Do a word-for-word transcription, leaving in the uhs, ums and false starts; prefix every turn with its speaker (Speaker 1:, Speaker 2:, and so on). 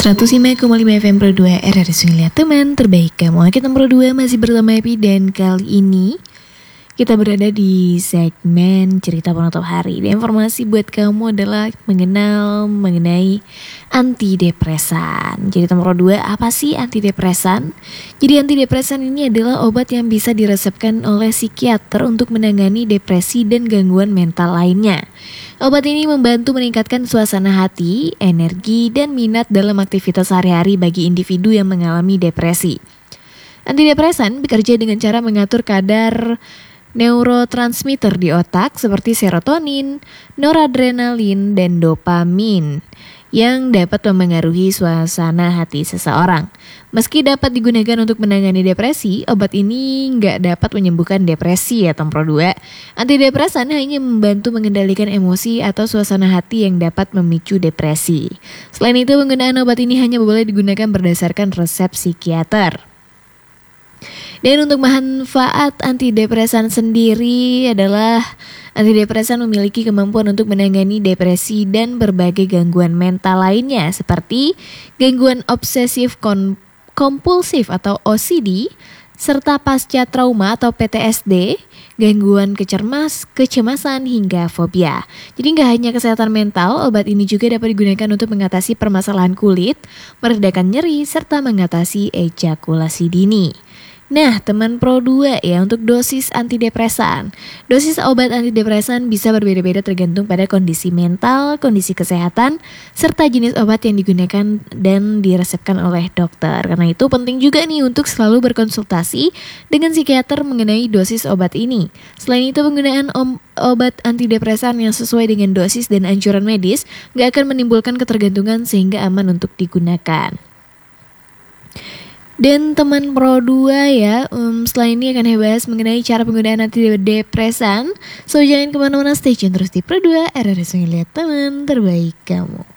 Speaker 1: seratus lima koma lima F M Pro dua R R S Lihat Teman Terbaik Kamu. Kita Pro dua masih bersama Epi, dan kali ini kita berada di segmen cerita penutup hari. Dan informasi buat kamu adalah mengenal mengenai antidepresan. Jadi nomor dua, apa sih antidepresan? Jadi antidepresan ini adalah obat yang bisa diresepkan oleh psikiater untuk menangani depresi dan gangguan mental lainnya. Obat ini membantu meningkatkan suasana hati, energi, dan minat dalam aktivitas sehari-hari bagi individu yang mengalami depresi. Antidepresan bekerja dengan cara mengatur kadar neurotransmitter di otak seperti serotonin, noradrenalin, dan dopamin yang dapat memengaruhi suasana hati seseorang. Meski dapat digunakan untuk menangani depresi, obat ini nggak dapat menyembuhkan depresi ya Tom Pro dua. Antidepresan hanya membantu mengendalikan emosi atau suasana hati yang dapat memicu depresi. Selain itu, penggunaan obat ini hanya boleh digunakan berdasarkan resep psikiater. Dan untuk manfaat antidepresan sendiri adalah antidepresan memiliki kemampuan untuk menangani depresi dan berbagai gangguan mental lainnya seperti gangguan obsesif kompulsif atau O C D, serta pasca trauma atau P T S D, gangguan kecermas, kecemasan hingga fobia. Jadi nggak hanya kesehatan mental, obat ini juga dapat digunakan untuk mengatasi permasalahan kulit, meredakan nyeri, serta mengatasi ejakulasi dini. Nah, teman Pro dua ya, untuk dosis antidepresan. Dosis obat antidepresan bisa berbeda-beda tergantung pada kondisi mental, kondisi kesehatan, serta jenis obat yang digunakan dan diresepkan oleh dokter. Karena itu penting juga nih untuk selalu berkonsultasi dengan psikiater mengenai dosis obat ini. Selain itu, penggunaan om- obat antidepresan yang sesuai dengan dosis dan anjuran medis gak akan menimbulkan ketergantungan sehingga aman untuk digunakan. Dan teman Pro dua ya, um, setelah ini akan bahas mengenai cara penggunaan antidepresan. So jangan kemana-mana, stay tune terus di Pro dua R R S Lihat Teman Terbaik Kamu.